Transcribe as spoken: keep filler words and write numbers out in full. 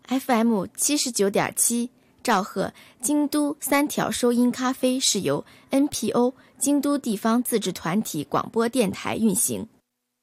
F M 七十九点七，兆赫京都三条收音咖啡是由 N P O 京都地方自治团体广播电台运行。